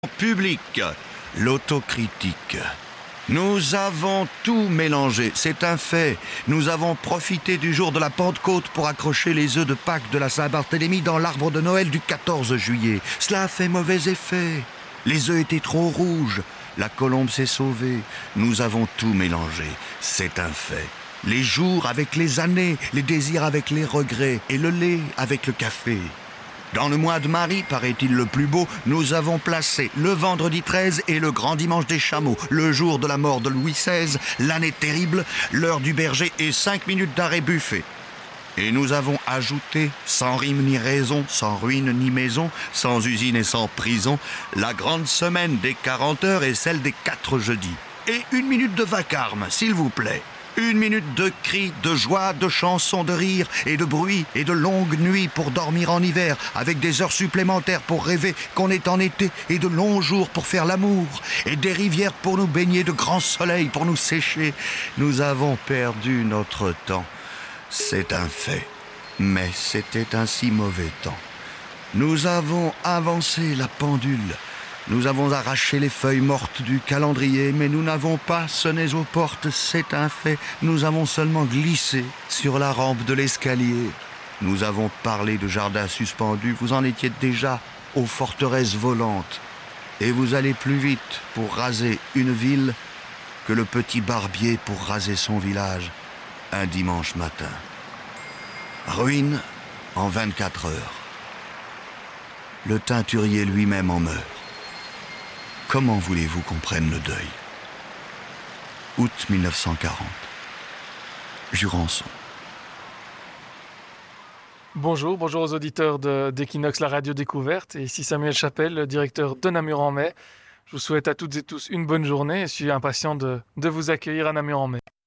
Public, l'autocritique. Nous avons tout mélangé, c'est un fait. Nous avons profité du jour de la Pentecôte pour accrocher les œufs de Pâques de la Saint-Barthélemy dans l'arbre de Noël du 14 juillet. Cela a fait mauvais effet. Les œufs étaient trop rouges. La colombe s'est sauvée. Nous avons tout mélangé, c'est un fait. Les jours avec les années, les désirs avec les regrets et le lait avec le café. Dans le mois de Marie, paraît-il le plus beau, nous avons placé le vendredi 13 et le grand dimanche des chameaux, le jour de la mort de Louis XVI, l'année terrible, l'heure du berger et 5 minutes d'arrêt buffet. Et nous avons ajouté, sans rime ni raison, sans ruine ni maison, sans usine et sans prison, la grande semaine des 40 heures et celle des 4 jeudis. Et 1 minute de vacarme, s'il vous plaît. 1 minute de cris, de joie, de chansons, de rires et de bruit et de longues nuits pour dormir en hiver, avec des heures supplémentaires pour rêver qu'on est en été et de longs jours pour faire l'amour et des rivières pour nous baigner, de grands soleils pour nous sécher. Nous avons perdu notre temps. C'est un fait, mais c'était un si mauvais temps. Nous avons avancé la pendule. Nous avons arraché les feuilles mortes du calendrier, mais nous n'avons pas sonné aux portes, c'est un fait. Nous avons seulement glissé sur la rampe de l'escalier. Nous avons parlé de jardins suspendus, vous en étiez déjà aux forteresses volantes. Et vous allez plus vite pour raser une ville que le petit barbier pour raser son village un dimanche matin. Ruine en 24 heures. Le teinturier lui-même en meurt. Comment voulez-vous qu'on prenne le deuil? Août 1940. Jurançon. Bonjour aux auditeurs d'Equinox, la radio découverte. Et ici Samuel Chapelle, le directeur de Namur-en-Mai. Je vous souhaite à toutes et tous une bonne journée et je suis impatient de vous accueillir à Namur-en-Mai.